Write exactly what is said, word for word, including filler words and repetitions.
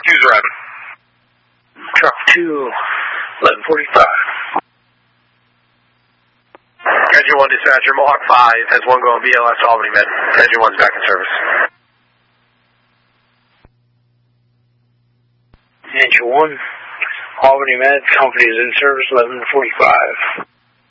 Truck two's arriving. Truck two, eleven forty-five. Engine one dispatcher, Mohawk five has one going B L S Albany Med. Engine one's back in service. Engine one, Albany Med, company is in service, eleven forty-five.